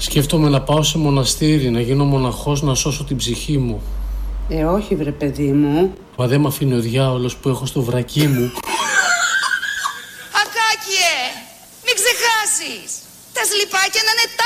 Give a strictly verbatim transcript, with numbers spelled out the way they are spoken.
Σκέφτομαι να πάω σε μοναστήρι, να γίνω μοναχός, να σώσω την ψυχή μου. Ε, όχι βρε παιδί μου. Μα δεν μ' αφήνει ο διάολος που έχω στο βρακί μου. Ακάκιε, μην ξεχάσεις. Τα σλιπάκια να είναι